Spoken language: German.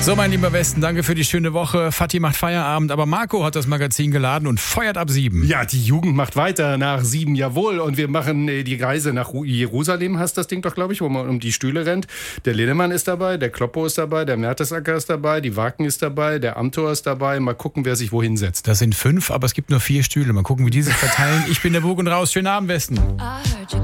So, mein lieber Westen, danke für die schöne Woche. Fatih macht Feierabend, aber Marco hat das Magazin geladen und feuert ab 7. Ja, die Jugend macht weiter nach 7, jawohl. Und wir machen die Reise nach Jerusalem, heißt das Ding doch, glaube ich, wo man um die Stühle rennt. Der Lindemann ist dabei, der Kloppo ist dabei, der Mertesacker ist dabei, die Wagen ist dabei, der Amthor ist dabei. Mal gucken, wer sich wohin setzt. Das sind 5, aber es gibt nur 4 Stühle. Mal gucken, wie die sich verteilen. Ich bin der Bug und raus. Schönen Abend, Westen.